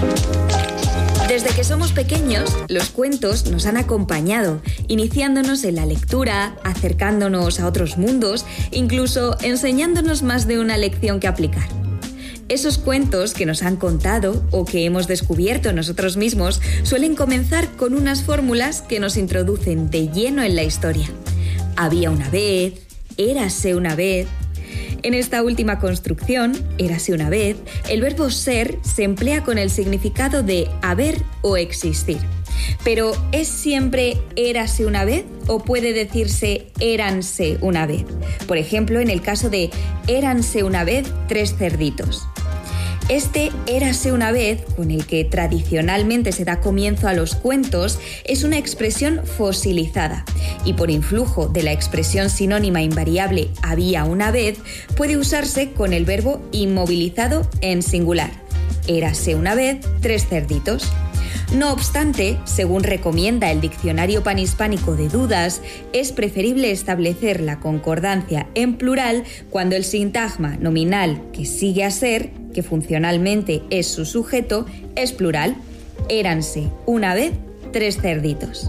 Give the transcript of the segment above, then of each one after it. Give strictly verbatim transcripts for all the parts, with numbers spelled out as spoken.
Desde que somos pequeños, los cuentos nos han acompañado, iniciándonos en la lectura, acercándonos a otros mundos, incluso enseñándonos más de una lección que aplicar. Esos cuentos que nos han contado o que hemos descubierto nosotros mismos suelen comenzar con unas fórmulas que nos introducen de lleno en la historia. Había una vez, érase una vez. En esta última construcción, érase una vez, el verbo ser se emplea con el significado de haber o existir. Pero ¿es siempre érase una vez o puede decirse éranse una vez? Por ejemplo, en el caso de éranse una vez tres cerditos. Este érase una vez, con el que tradicionalmente se da comienzo a los cuentos, es una expresión fosilizada y por influjo de la expresión sinónima invariable había una vez, puede usarse con el verbo inmovilizado en singular. Érase una vez tres cerditos. No obstante, según recomienda el Diccionario Panhispánico de Dudas, es preferible establecer la concordancia en plural cuando el sintagma nominal que sigue a ser, que funcionalmente es su sujeto, es plural. Éranse una vez tres cerditos.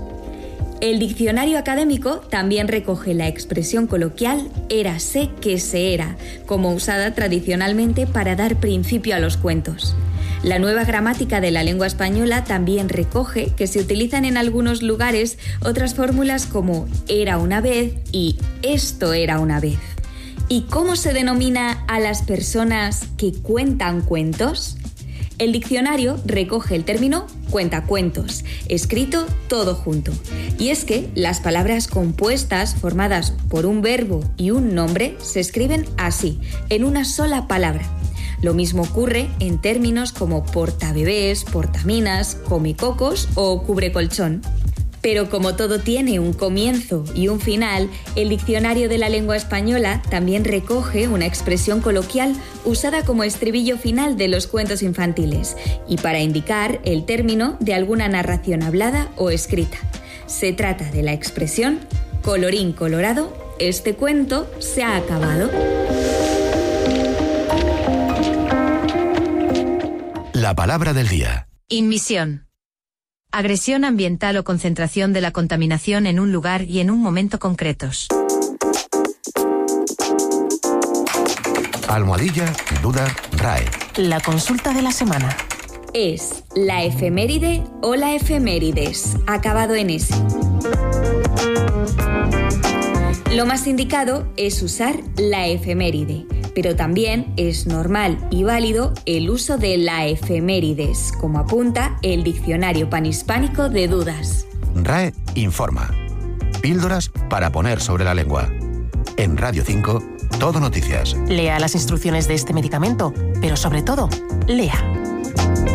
El diccionario académico también recoge la expresión coloquial érase que se era, como usada tradicionalmente para dar principio a los cuentos. La nueva gramática de la lengua española también recoge que se utilizan en algunos lugares otras fórmulas como era una vez y esto era una vez. ¿Y cómo se denomina a las personas que cuentan cuentos? El diccionario recoge el término cuentacuentos, escrito todo junto. Y es que las palabras compuestas formadas por un verbo y un nombre se escriben así, en una sola palabra. Lo mismo ocurre en términos como portabebés, portaminas, comecocos o cubrecolchón. Pero como todo tiene un comienzo y un final, el Diccionario de la Lengua Española también recoge una expresión coloquial usada como estribillo final de los cuentos infantiles y para indicar el término de alguna narración hablada o escrita. Se trata de la expresión colorín colorado, este cuento se ha acabado. La palabra del día. Inmisión. Agresión ambiental o concentración de la contaminación en un lugar y en un momento concretos. Almohadilla, duda, R A E. La consulta de la semana. Es la efeméride o la efemérides, acabado en S. Lo más indicado es usar la efeméride, pero también es normal y válido el uso de la efemérides, como apunta el Diccionario Panhispánico de Dudas. R A E informa. Píldoras para poner sobre la lengua. En Radio cinco, Todo Noticias. Lea las instrucciones de este medicamento, pero sobre todo, lea.